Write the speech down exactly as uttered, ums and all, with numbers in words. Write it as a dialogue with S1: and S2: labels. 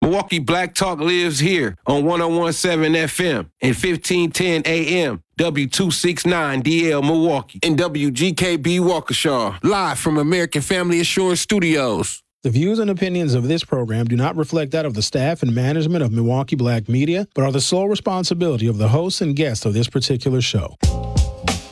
S1: Milwaukee Black Talk lives here on one oh one point seven F M and fifteen ten A M. W two sixty-nine D L Milwaukee and W G K B Waukesha, live from American Family Assurance Studios.
S2: The views and opinions of this program do not reflect that of the staff and management of Milwaukee Black Media, but are the sole responsibility of the hosts and guests of this particular show.